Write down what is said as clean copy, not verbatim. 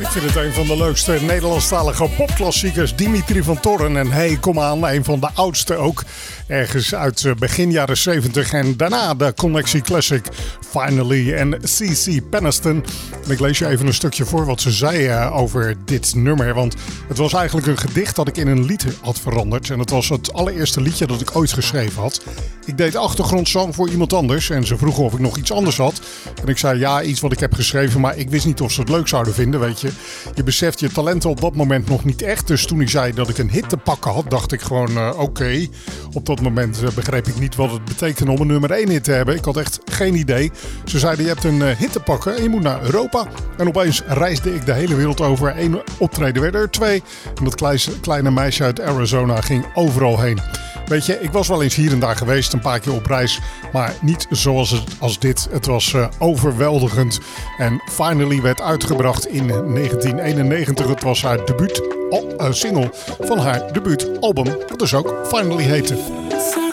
vind het een van de leukste Nederlandstalige popklassiekers. Dimitri van Toren en Hey, kom aan, een van de oudste ook. Ergens uit begin jaren 70 en daarna de Connectie Classic Finally en C.C. Peniston. En ik lees je even een stukje voor wat ze zei over dit nummer. Want het was eigenlijk een gedicht dat ik in een lied had veranderd. En het was het allereerste liedje dat ik ooit geschreven had. Ik deed achtergrondzang voor iemand anders en ze vroegen of ik nog iets anders had. En ik zei ja, iets wat ik heb geschreven, maar ik wist niet of ze het leuk zouden vinden, weet je. Je beseft je talenten op dat moment nog niet echt. Dus toen ik zei dat ik een hit te pakken had, dacht ik gewoon oké. Op dat moment begreep ik niet wat het betekende om een nummer 1 hit te hebben. Ik had echt geen idee. Ze zeiden je hebt een hit te pakken en je moet naar Europa. En opeens reisde ik de hele wereld over. 1 optreden werden er 2. En dat kleine meisje uit Arizona ging overal heen. Weet je, ik was wel eens hier en daar geweest, een paar keer op reis. Maar niet zoals als dit. Het was overweldigend. En Finally werd uitgebracht in 1991. Het was haar debuut single van haar debuutalbum. Dat dus ook Finally heette.